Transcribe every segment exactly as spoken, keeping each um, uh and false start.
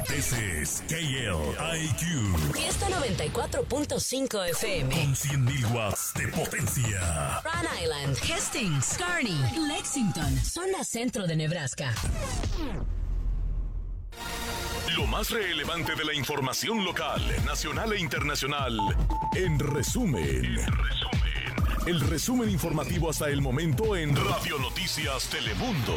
This is K L I Q. Fiesta noventa y cuatro punto cinco F M. Con cien mil watts de potencia. Rhode Island, Hastings, Kearney, Lexington, zona centro de Nebraska. Lo más relevante de la información local, nacional e internacional. En resumen. En resumen. El resumen informativo hasta el momento en Radio Noticias Telemundo.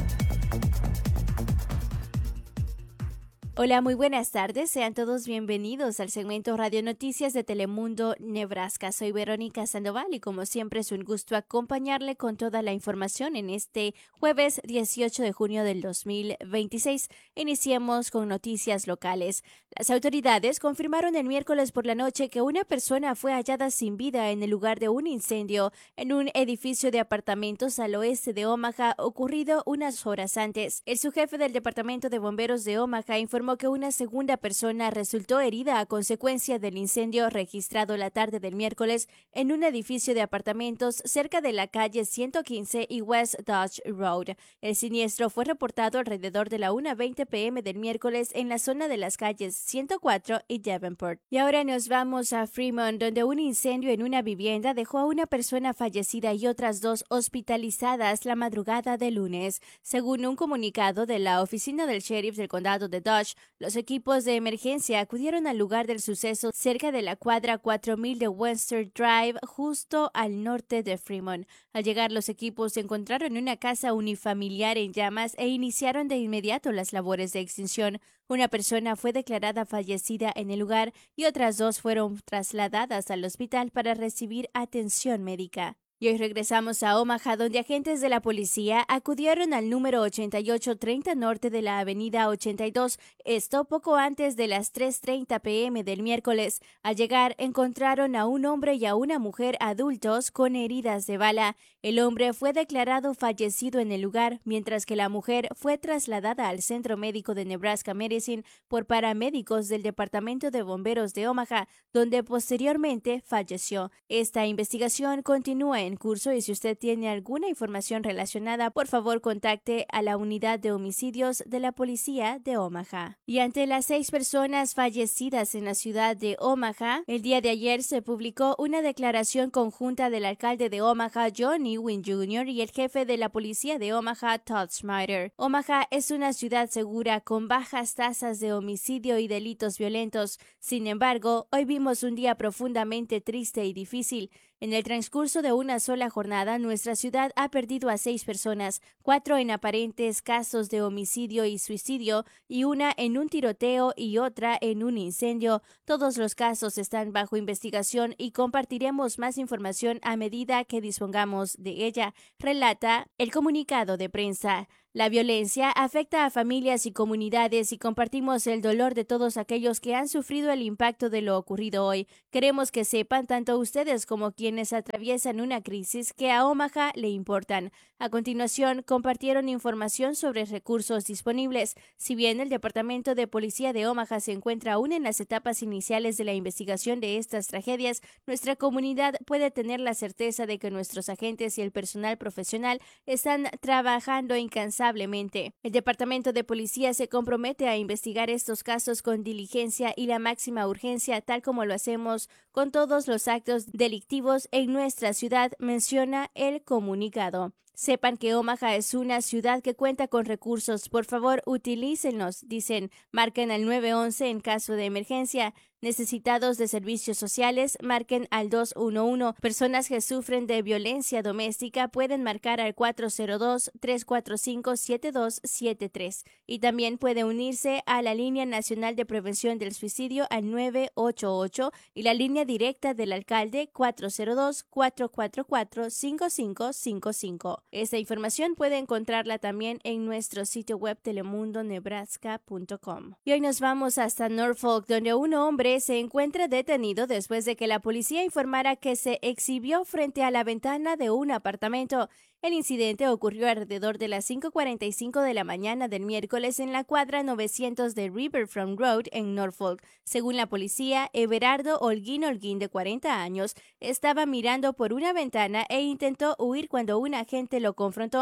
Hola, muy buenas tardes. Sean todos bienvenidos al segmento Radio Noticias de Telemundo, Nebraska. Soy Verónica Sandoval y como siempre es un gusto acompañarle con toda la información en este jueves dieciocho de junio del dos mil veintiséis. Iniciemos con noticias locales. Las autoridades confirmaron el miércoles por la noche que una persona fue hallada sin vida en el lugar de un incendio en un edificio de apartamentos al oeste de Omaha ocurrido unas horas antes. El subjefe del Departamento de Bomberos de Omaha informó que una segunda persona resultó herida a consecuencia del incendio registrado la tarde del miércoles en un edificio de apartamentos cerca de la calle ciento quince y West Dodge Road. El siniestro fue reportado alrededor de la una veinte p m del miércoles en la zona de las calles ciento cuatro y Davenport. Y ahora nos vamos a Fremont, donde un incendio en una vivienda dejó a una persona fallecida y otras dos hospitalizadas la madrugada de lunes. Según un comunicado de la oficina del sheriff del condado de Dodge, los equipos de emergencia acudieron al lugar del suceso cerca de la cuadra cuatro mil de Webster Drive, justo al norte de Fremont. Al llegar, los equipos se encontraron en una casa unifamiliar en llamas e iniciaron de inmediato las labores de extinción. Una persona fue declarada fallecida en el lugar y otras dos fueron trasladadas al hospital para recibir atención médica. Y hoy regresamos a Omaha, donde agentes de la policía acudieron al número ochenta y ocho treinta norte de la avenida ochenta y dos, esto poco antes de las tres treinta p m del miércoles. Al llegar, encontraron a un hombre y a una mujer adultos con heridas de bala. El hombre fue declarado fallecido en el lugar, mientras que la mujer fue trasladada al Centro Médico de Nebraska Medicine por paramédicos del Departamento de Bomberos de Omaha, donde posteriormente falleció. Esta investigación continúa en curso y si usted tiene alguna información relacionada, por favor contacte a la unidad de homicidios de la policía de Omaha. Y ante las seis personas fallecidas en la ciudad de Omaha, el día de ayer se publicó una declaración conjunta del alcalde de Omaha, John Ewing junior, y el jefe de la policía de Omaha, Todd Snyder. Omaha es una ciudad segura con bajas tasas de homicidio y delitos violentos. Sin embargo, hoy vimos un día profundamente triste y difícil. En el transcurso de una sola jornada, nuestra ciudad ha perdido a seis personas, cuatro en aparentes casos de homicidio y suicidio, y una en un tiroteo y otra en un incendio. Todos los casos están bajo investigación y compartiremos más información a medida que dispongamos de ella, relata el comunicado de prensa. La violencia afecta a familias y comunidades y compartimos el dolor de todos aquellos que han sufrido el impacto de lo ocurrido hoy. Queremos que sepan, tanto ustedes como quienes atraviesan una crisis, que a Omaha le importan. A continuación, compartieron información sobre recursos disponibles. Si bien el Departamento de Policía de Omaha se encuentra aún en las etapas iniciales de la investigación de estas tragedias, nuestra comunidad puede tener la certeza de que nuestros agentes y el personal profesional están trabajando incansablemente. El Departamento de Policía se compromete a investigar estos casos con diligencia y la máxima urgencia, tal como lo hacemos con todos los actos delictivos en nuestra ciudad, menciona el comunicado. Sepan que Omaha es una ciudad que cuenta con recursos. Por favor, utilícenlos, dicen. Marquen al nueve once en caso de emergencia. Necesitados de servicios sociales, marquen al dos uno uno. Personas que sufren de violencia doméstica pueden marcar al cuatro cero dos, tres cuatro cinco, siete dos siete tres. Y también puede unirse a la Línea Nacional de Prevención del Suicidio al nueve ocho ocho y la línea directa del alcalde cuatro cero dos, cuatro cuatro cuatro, cinco cinco cinco cinco. Esta información puede encontrarla también en nuestro sitio web telemundo nebraska punto com. Y hoy nos vamos hasta Norfolk, donde un hombre se encuentra detenido después de que la policía informara que se exhibió frente a la ventana de un apartamento. El incidente ocurrió alrededor de las cinco cuarenta y cinco de la mañana del miércoles en la cuadra novecientos de Riverfront Road en Norfolk. Según la policía, Everardo Holguín Holguín, de cuarenta años, estaba mirando por una ventana e intentó huir cuando un agente lo confrontó,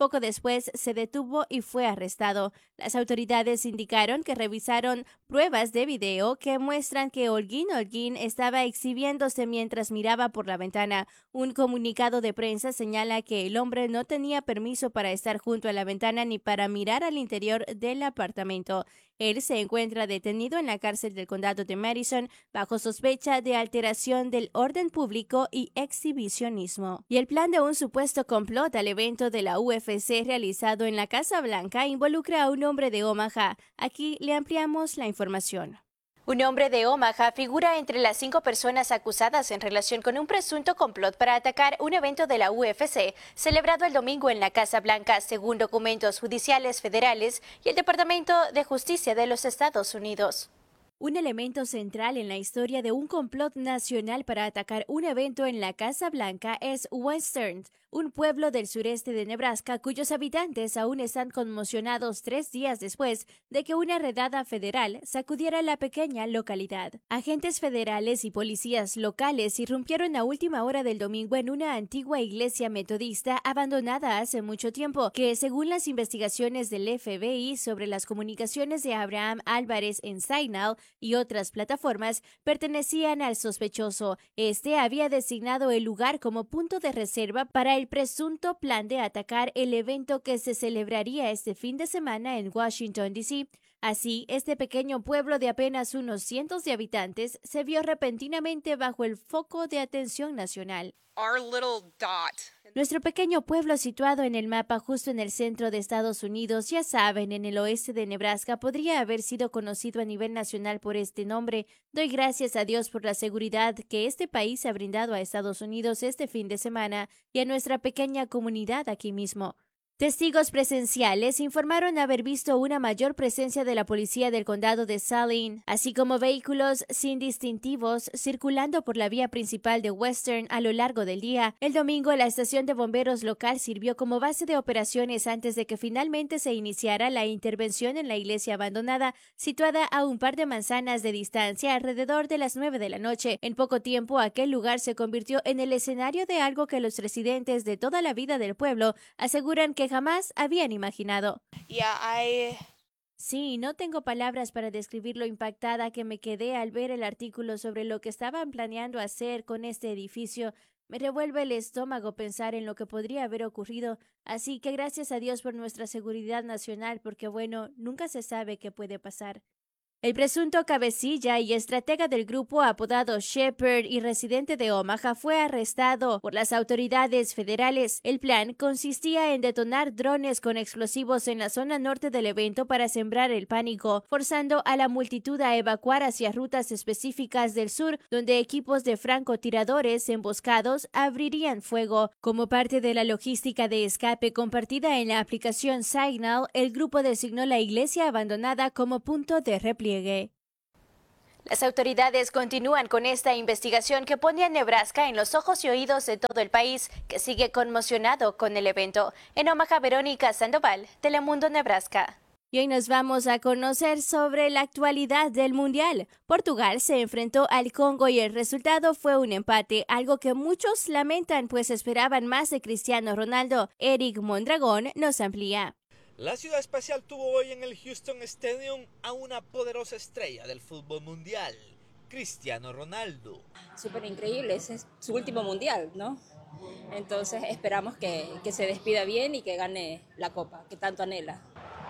Poco después se detuvo y fue arrestado. Las autoridades indicaron que revisaron pruebas de video que muestran que Holguín Holguín estaba exhibiéndose mientras miraba por la ventana. Un comunicado de prensa señala que el hombre no tenía permiso para estar junto a la ventana ni para mirar al interior del apartamento. Él se encuentra detenido en la cárcel del condado de Madison bajo sospecha de alteración del orden público y exhibicionismo. Y el plan de un supuesto complot al evento de la U F C realizado en la Casa Blanca involucra a un hombre de Omaha. Aquí le ampliamos la información. Un hombre de Omaha figura entre las cinco personas acusadas en relación con un presunto complot para atacar un evento de la U F C celebrado el domingo en la Casa Blanca, según documentos judiciales federales y el Departamento de Justicia de los Estados Unidos. Un elemento central en la historia de un complot nacional para atacar un evento en la Casa Blanca es Western, un pueblo del sureste de Nebraska cuyos habitantes aún están conmocionados tres días después de que una redada federal sacudiera la pequeña localidad. Agentes federales y policías locales irrumpieron a última hora del domingo en una antigua iglesia metodista abandonada hace mucho tiempo, que según las investigaciones del F B I sobre las comunicaciones de Abraham Álvarez en Signal y otras plataformas, pertenecían al sospechoso. Este había designado el lugar como punto de reserva para el presunto plan de atacar el evento que se celebraría este fin de semana en Washington, D C Así, este pequeño pueblo de apenas unos cientos de habitantes se vio repentinamente bajo el foco de atención nacional. Our little dot. Nuestro pequeño pueblo situado en el mapa justo en el centro de Estados Unidos, ya saben, en el oeste de Nebraska, podría haber sido conocido a nivel nacional por este nombre. Doy gracias a Dios por la seguridad que este país ha brindado a Estados Unidos este fin de semana y a nuestra pequeña comunidad aquí mismo. Testigos presenciales informaron haber visto una mayor presencia de la policía del condado de Saline, así como vehículos sin distintivos circulando por la vía principal de Western a lo largo del día. El domingo, la estación de bomberos local sirvió como base de operaciones antes de que finalmente se iniciara la intervención en la iglesia abandonada, situada a un par de manzanas de distancia alrededor de las nueve de la noche. En poco tiempo, aquel lugar se convirtió en el escenario de algo que los residentes de toda la vida del pueblo aseguran que jamás habían imaginado. Yeah, I... Sí, no tengo palabras para describir lo impactada que me quedé al ver el artículo sobre lo que estaban planeando hacer con este edificio. Me revuelve el estómago pensar en lo que podría haber ocurrido, así que gracias a Dios por nuestra seguridad nacional, porque bueno, nunca se sabe qué puede pasar. El presunto cabecilla y estratega del grupo apodado Shepherd y residente de Omaha fue arrestado por las autoridades federales. El plan consistía en detonar drones con explosivos en la zona norte del evento para sembrar el pánico, forzando a la multitud a evacuar hacia rutas específicas del sur, donde equipos de francotiradores emboscados abrirían fuego. Como parte de la logística de escape compartida en la aplicación Signal, el grupo designó la iglesia abandonada como punto de repliegue. Las autoridades continúan con esta investigación que pone a Nebraska en los ojos y oídos de todo el país, que sigue conmocionado con el evento. En Omaha, Verónica Sandoval, Telemundo, Nebraska. Y hoy nos vamos a conocer sobre la actualidad del Mundial. Portugal se enfrentó al Congo y el resultado fue un empate, algo que muchos lamentan pues esperaban más de Cristiano Ronaldo. Eric Mondragón nos amplía. La ciudad espacial tuvo hoy en el Houston Stadium a una poderosa estrella del fútbol mundial, Cristiano Ronaldo. Súper increíble, ese es su último mundial, ¿no? Entonces esperamos que, que se despida bien y que gane la copa, que tanto anhela.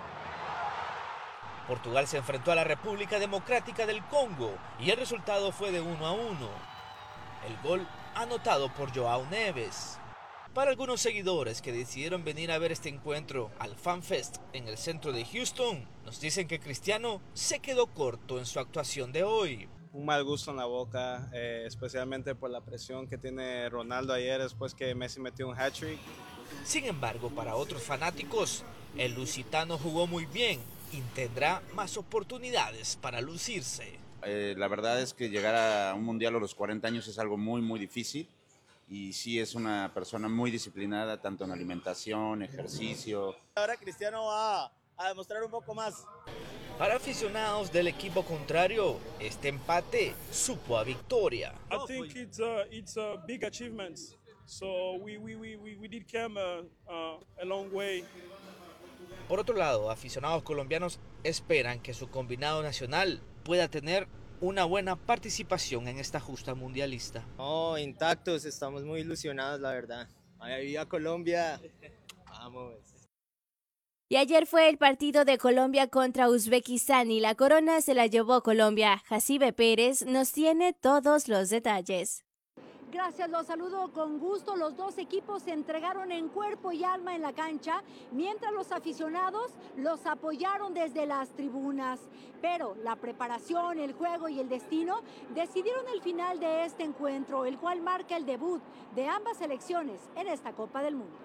Portugal se enfrentó a la República Democrática del Congo y el resultado fue de uno a uno. El gol anotado por João Neves. Para algunos seguidores que decidieron venir a ver este encuentro al FanFest en el centro de Houston, nos dicen que Cristiano se quedó corto en su actuación de hoy. Un mal gusto en la boca, eh, especialmente por la presión que tiene Ronaldo ayer después que Messi metió un hat-trick. Sin embargo, para otros fanáticos, el lusitano jugó muy bien y tendrá más oportunidades para lucirse. Eh, la verdad es que llegar a un mundial a los cuarenta años es algo muy, muy difícil. Y sí es una persona muy disciplinada, tanto en alimentación, ejercicio. Ahora Cristiano va a demostrar un poco más. Para aficionados del equipo contrario, este empate supo a victoria. I think it's a, it's a big achievement So we, we, we, we did come a, uh, a long way. Por otro lado, aficionados colombianos esperan que su combinado nacional pueda tener una buena participación en esta justa mundialista. Oh, intactos, estamos muy ilusionados, la verdad. Ahí a Colombia, vamos. Y ayer fue el partido de Colombia contra Uzbekistán y la corona se la llevó Colombia. Jacibe Pérez nos tiene todos los detalles. Gracias, los saludo con gusto. Los dos equipos se entregaron en cuerpo y alma en la cancha, mientras los aficionados los apoyaron desde las tribunas. Pero la preparación, el juego y el destino decidieron el final de este encuentro, el cual marca el debut de ambas selecciones en esta Copa del Mundo.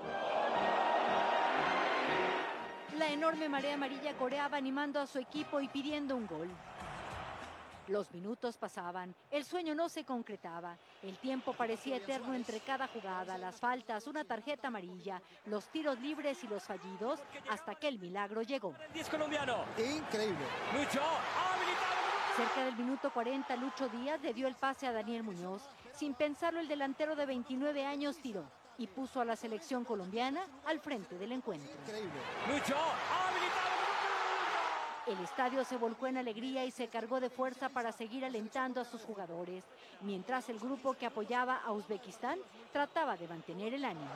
La enorme marea amarilla coreaba animando a su equipo y pidiendo un gol. Los minutos pasaban, el sueño no se concretaba, el tiempo parecía eterno entre cada jugada, las faltas, una tarjeta amarilla, los tiros libres y los fallidos, hasta que el milagro llegó. diez colombiano. Increíble. Lucho, habilitado. Cerca del minuto cuarenta, Lucho Díaz le dio el pase a Daniel Muñoz. Sin pensarlo, el delantero de veintinueve años tiró y puso a la selección colombiana al frente del encuentro. Increíble. Lucho, habilitado. El estadio se volcó en alegría y se cargó de fuerza para seguir alentando a sus jugadores, mientras el grupo que apoyaba a Uzbekistán trataba de mantener el ánimo.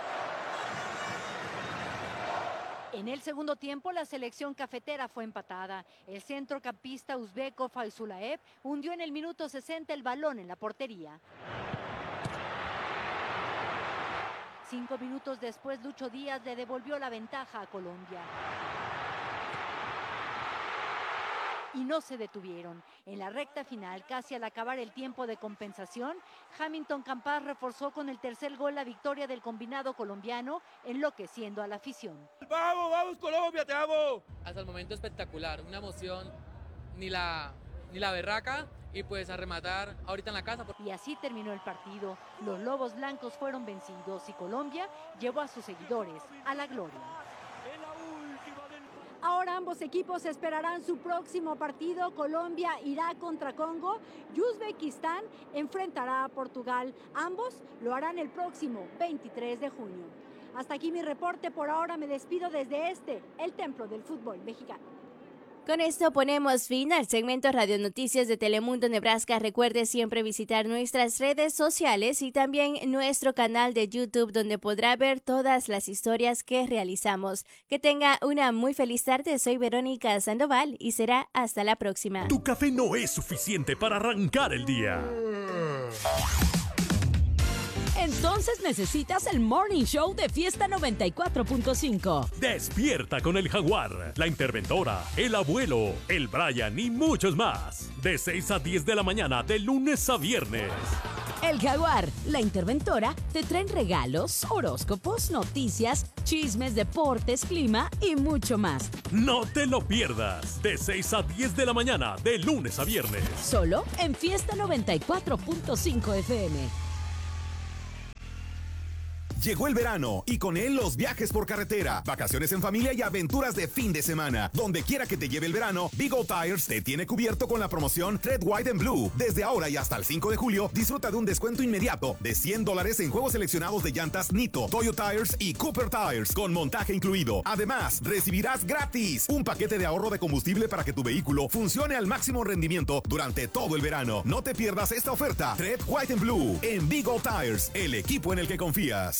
En el segundo tiempo, la selección cafetera fue empatada. El centrocampista uzbeco Faizulaev hundió en el minuto sesenta el balón en la portería. Cinco minutos después, Lucho Díaz le devolvió la ventaja a Colombia. Y no se detuvieron. En la recta final, casi al acabar el tiempo de compensación, Hamilton Campas reforzó con el tercer gol la victoria del combinado colombiano, enloqueciendo a la afición. ¡Vamos, vamos Colombia, te amo! Hasta el momento espectacular, una emoción, ni la, ni la berraca, y pues a rematar ahorita en la casa. Y así terminó el partido. Los Lobos Blancos fueron vencidos y Colombia llevó a sus seguidores a la gloria. Ahora ambos equipos esperarán su próximo partido. Colombia irá contra Congo y Uzbekistán enfrentará a Portugal. Ambos lo harán el próximo veintitrés de junio. Hasta aquí mi reporte. Por ahora me despido desde este, el templo del fútbol mexicano. Con esto ponemos fin al segmento Radio Noticias de Telemundo Nebraska. Recuerde siempre visitar nuestras redes sociales y también nuestro canal de YouTube, donde podrá ver todas las historias que realizamos. Que tenga una muy feliz tarde. Soy Verónica Sandoval y será hasta la próxima. Tu café no es suficiente para arrancar el día. Entonces necesitas el Morning Show de Fiesta noventa y cuatro punto cinco. Despierta con el Jaguar, la Interventora, el Abuelo, el Brian y muchos más. De seis a diez de la mañana, de lunes a viernes. El Jaguar, la Interventora, te traen regalos, horóscopos, noticias, chismes, deportes, clima y mucho más. No te lo pierdas. De seis a diez de la mañana, de lunes a viernes. Solo en Fiesta noventa y cuatro punto cinco F M. Llegó el verano y con él los viajes por carretera, vacaciones en familia y aventuras de fin de semana. Donde quiera que te lleve el verano, Big O Tires te tiene cubierto con la promoción Red, White and Blue. Desde ahora y hasta el cinco de julio, disfruta de un descuento inmediato de cien dólares en juegos seleccionados de llantas Nitto, Toyo Tires y Cooper Tires, con montaje incluido. Además, recibirás gratis un paquete de ahorro de combustible para que tu vehículo funcione al máximo rendimiento durante todo el verano. No te pierdas esta oferta Red, White and Blue en Big O Tires, el equipo en el que confías.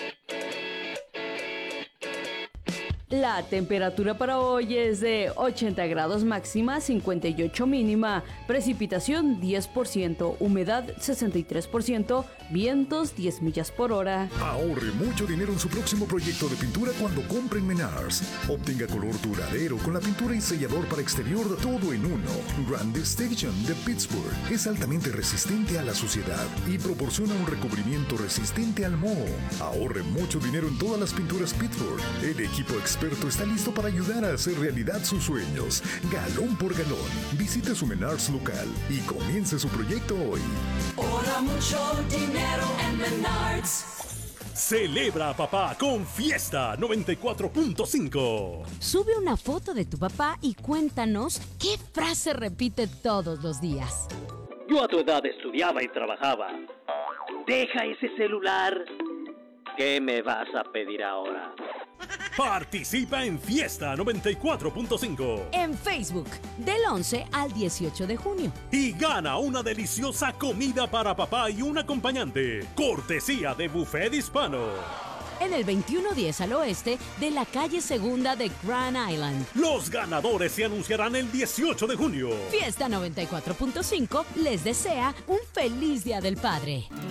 La temperatura para hoy es de ochenta grados máxima, cincuenta y ocho mínima, precipitación diez por ciento, humedad sesenta y tres por ciento, vientos diez millas por hora. Ahorre mucho dinero en su próximo proyecto de pintura cuando compre en Menards. Obtenga color duradero con la pintura y sellador para exterior todo en uno. Grand Station de Pittsburgh es altamente resistente a la suciedad y proporciona un recubrimiento resistente al moho. Ahorre mucho dinero en todas las pinturas Pittsburgh. El equipo experto está listo para ayudar a hacer realidad sus sueños. Galón por galón. Visite su Menards local y comience su proyecto hoy. Ahorra mucho dinero en Menards. Celebra a papá con Fiesta noventa y cuatro punto cinco. Sube una foto de tu papá y cuéntanos qué frase repite todos los días. Yo a tu edad estudiaba y trabajaba. Deja ese celular. ¿Qué me vas a pedir ahora? Participa en Fiesta noventa y cuatro punto cinco. En Facebook, del once al dieciocho de junio. Y gana una deliciosa comida para papá y un acompañante. Cortesía de Buffet Hispano. En el veintiuno diez al oeste de la calle Segunda de Grand Island. Los ganadores se anunciarán el dieciocho de junio. Fiesta noventa y cuatro punto cinco les desea un feliz Día del Padre.